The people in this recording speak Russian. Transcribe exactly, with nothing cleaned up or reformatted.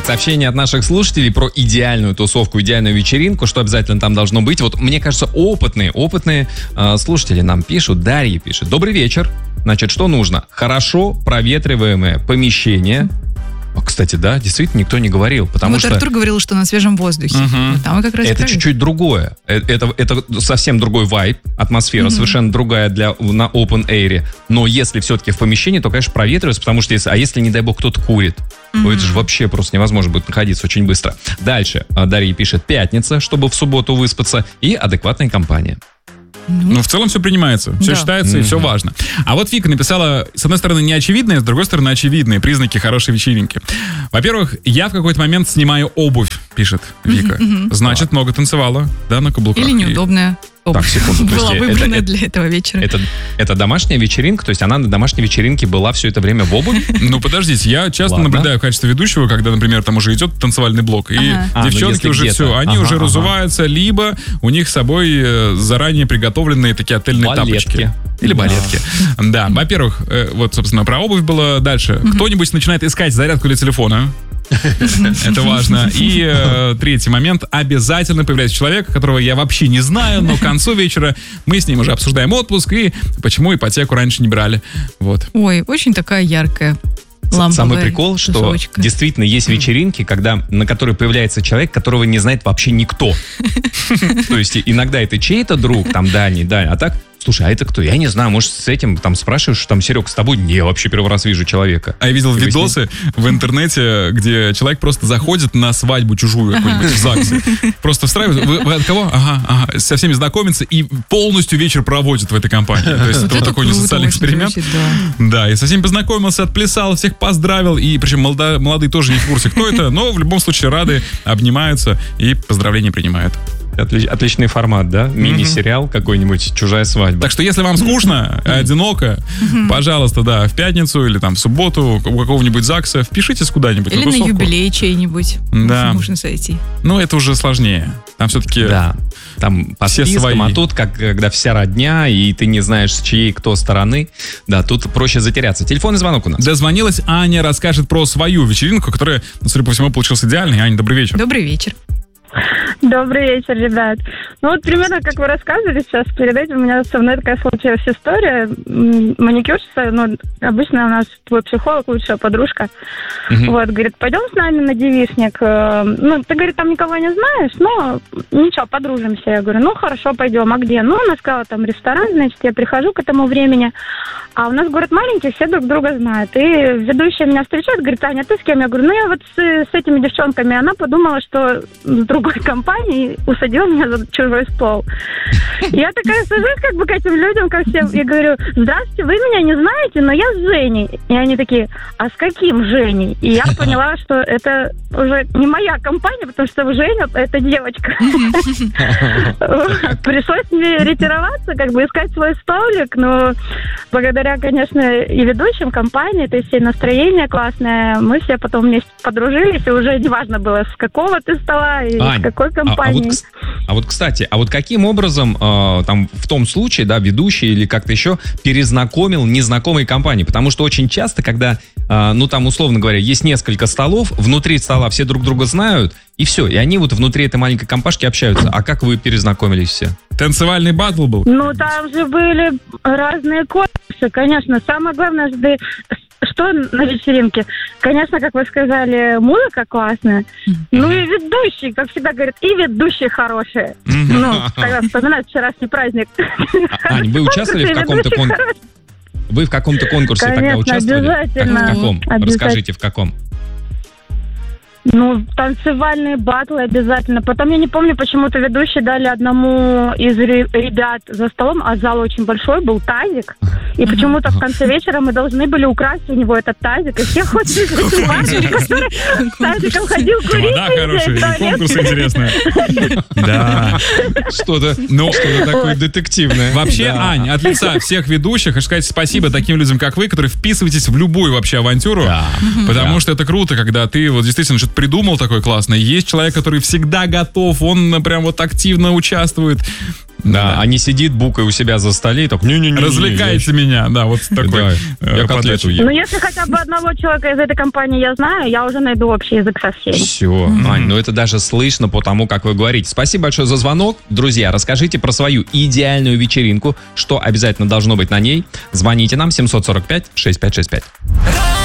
Сообщение от наших слушателей про идеальную тусовку, идеальную вечеринку, что обязательно там должно быть. Вот мне кажется, опытные, опытные э, слушатели нам пишут. Дарья пишет. Добрый вечер. Значит, что нужно? Хорошо проветриваемое помещение. Кстати, да, действительно никто не говорил, потому вот что... Артур говорил, что на свежем воздухе. Угу. Там как раз это чуть-чуть другое. Это, это совсем другой вайб, атмосфера угу. совершенно другая для, на open air. Но если все-таки в помещении, то, конечно, проветривается, потому что если, а если, не дай бог, кто-то курит, угу. то это же вообще просто невозможно будет находиться очень быстро. Дальше Дарья пишет пятница, чтобы в субботу выспаться, и адекватная компания. Ну, в целом все принимается, все да. считается mm-hmm. и все важно. А вот Вика написала, с одной стороны, неочевидные, с другой стороны, очевидные признаки хорошей вечеринки. Во-первых, я в какой-то момент снимаю обувь, пишет Вика. Mm-hmm. Значит, много танцевала, да, на каблуках. Или неудобная. Так, секунду. Была есть, выбрана это, для этого вечера. Это, это домашняя вечеринка, то есть она на домашней вечеринке была все это время в обуви? Ну, подождите, я часто Ладно. наблюдаю в качестве ведущего, когда, например, там уже идет танцевальный блок, и ага. девчонки а, ну, уже все, они ага, уже ага. разуваются, либо у них с собой заранее приготовленные такие отельные балетки. тапочки. Или да. балетки. Да, во-первых, вот, собственно, про обувь было дальше. Угу. Кто-нибудь начинает искать зарядку для телефона. Это важно. И э, третий момент. Обязательно появляется человек, которого я вообще не знаю, но к концу вечера мы с ним уже обсуждаем отпуск и почему ипотеку раньше не брали. Вот. Ой, очень такая яркая. Ламповая Самый прикол, что тусовочка. Действительно есть вечеринки, когда, на которой появляется человек, которого не знает вообще никто. То есть иногда это чей-то друг, там дальний, да, а так... Слушай, а это кто? Я не знаю, может, с этим там спрашиваешь, там, Серег, с тобой? Не, я вообще первый раз вижу человека. А я видел Ты видосы в интернете, где человек просто заходит на свадьбу чужую какую-нибудь в ЗАГСе. Просто встраивает. Вы, вы от кого? Ага, ага. Со всеми знакомится и полностью вечер проводит в этой компании. То есть это вот такой несоциальный эксперимент. Да, и со всеми познакомился, отплясал, всех поздравил. И причем молодые тоже не в курсе, кто это, но в любом случае рады, обнимаются и поздравления принимают. Отлич, отличный формат, да? Мини-сериал какой-нибудь «Чужая свадьба». Так что, если вам скучно, одиноко, пожалуйста, да, в пятницу или там в субботу у какого-нибудь ЗАГСа впишитесь куда-нибудь. Или на, на юбилей чей-нибудь. Да. Можно зайти. Ну, это уже сложнее. Там все-таки да. Там по все спискам, свои. А тут, как, когда вся родня, и ты не знаешь, с чьей кто стороны, да, тут проще затеряться. Телефонный звонок у нас. Дозвонилась Аня, расскажет про свою вечеринку, которая, судя по всему, получилась идеальной. Аня, добрый вечер. Добрый вечер. Добрый вечер, ребят. Ну вот примерно как вы рассказывали сейчас, перед этим у меня со мной такая случилась история. Маникюрщица, ну, обычно у нас твой психолог, лучшая подружка. Uh-huh. Вот, говорит, пойдем с нами на девичник. Ну, ты, говорит, там никого не знаешь, но ничего, подружимся. Я говорю, ну, хорошо, пойдем. А где? Ну, она сказала, там ресторан, значит, я прихожу к этому времени. А у нас город маленький, все друг друга знают. И ведущая меня встречает, говорит, Аня, ты с кем? Я говорю, ну, я вот с, с этими девчонками. Она подумала, что с другой компанией усадила меня за чужой стол. Я такая сажусь как бы к этим людям, ко всем, и говорю, здравствуйте, вы меня не знаете, но я с Женей. И они такие, а с каким Женей? И я поняла, что это уже не моя компания, потому что Женя — это девочка. Пришлось мне ретироваться, как бы искать свой столик, но благодаря, конечно, и ведущим компании, то есть и настроение классное, мы все потом вместе подружились, и уже не важно было, с какого ты стола и Ань, с какой компании. А, а, вот, а вот, кстати, а вот каким образом э, там в том случае, да, ведущий или как-то еще перезнакомил незнакомые компании? Потому что очень часто, когда, э, ну там, условно говоря, есть несколько столов, внутри стола все друг друга знают, и все, и они вот внутри этой маленькой компашки общаются. А как вы перезнакомились все? Танцевальный батл был? Ну, там же были разные конкурсы, конечно. Самое главное, что, что на вечеринке? Конечно, как вы сказали, музыка классная. Ну и ведущий, как всегда говорят, и ведущие хорошие. Ну, когда вспоминают вчерашний праздник. Ань, вы участвовали в каком-то конкурсе? Вы в каком-то конкурсе тогда участвовали? Обязательно. В каком? Расскажите, в каком? Ну, танцевальные батлы обязательно. Потом, я не помню, почему-то ведущие дали одному из ребят за столом, а зал очень большой, был тазик. И почему-то в конце вечера мы должны были украсть у него этот тазик. И все ходили с парнем, который с тазиком ходил курить. Да, хороший, конкурс интересный. Да. Что-то, ну, что-то такое детективное. Вообще, Ань, от лица всех ведущих, хочу сказать спасибо таким людям, как вы, которые вписываетесь в любую вообще авантюру. Потому что это круто, когда ты вот действительно что-то придумал такое классное. Есть человек, который всегда готов, он прям вот активно участвует. Да, а не сидит букой у себя за столе и так, не-не-не. Развлекайте меня, да, вот такой. Да, я котлету ем. Ну, если хотя бы одного человека из этой компании я знаю, я уже найду общий язык со всеми. Все, mm-hmm. Ань, ну это даже слышно по тому, как вы говорите. Спасибо большое за звонок. Друзья, расскажите про свою идеальную вечеринку, что обязательно должно быть на ней. Звоните нам семь сорок пять шестьдесят пять шестьдесят пять.